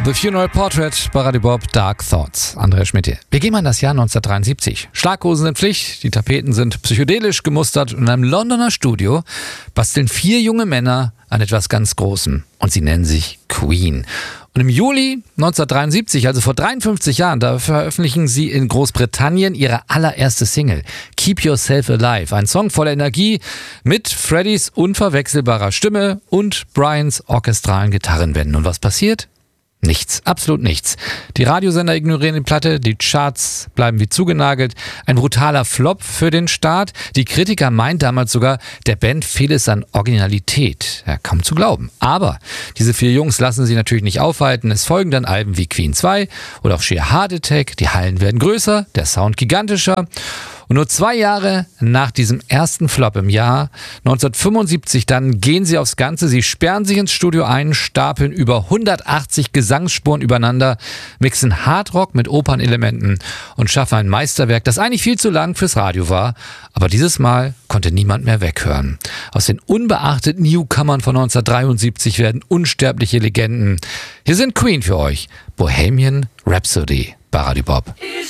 The Funeral Portrait bei Radio Bob, Dark Thoughts. Andreas Schmidt hier. Wir gehen mal in das Jahr 1973. Schlaghosen sind Pflicht, die Tapeten sind psychedelisch gemustert und in einem Londoner Studio basteln 4 junge Männer an etwas ganz Großem. Und sie nennen sich Queen. Und im Juli 1973, also vor 53 Jahren, da veröffentlichen sie in Großbritannien ihre allererste Single, Keep Yourself Alive. Ein Song voller Energie mit Freddys unverwechselbarer Stimme und Brians orchestralen Gitarrenwänden. Und was passiert? Nichts, absolut nichts. Die Radiosender ignorieren die Platte, die Charts bleiben wie zugenagelt. Ein brutaler Flop für den Start. Die Kritiker meinten damals sogar, der Band fehle es an Originalität. Ja, kaum zu glauben. Aber diese 4 Jungs lassen sich natürlich nicht aufhalten. Es folgen dann Alben wie Queen 2 oder auch Sheer Heart Attack. Die Hallen werden größer, der Sound gigantischer. Und nur 2 Jahre nach diesem ersten Flop im Jahr 1975, dann gehen sie aufs Ganze. Sie sperren sich ins Studio ein, stapeln über 180 Gesangsspuren übereinander, mixen Hardrock mit Opernelementen und schaffen ein Meisterwerk, das eigentlich viel zu lang fürs Radio war. Aber dieses Mal konnte niemand mehr weghören. Aus den unbeachteten Newcomern von 1973 werden unsterbliche Legenden. Hier sind Queen für euch. Bohemian Rhapsody bei Radio Bob.